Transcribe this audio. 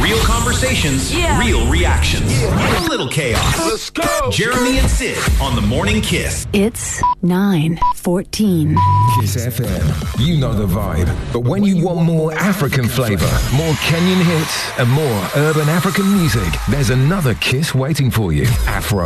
Real conversations, real reactions, a little chaos. Let's go! Jeremy and Sid on The Morning Kiss. It's 9:14. Kiss FM. You know the vibe. But when you want more African flavor, more Kenyan hits, and more urban African music, there's another Kiss waiting for you. Afro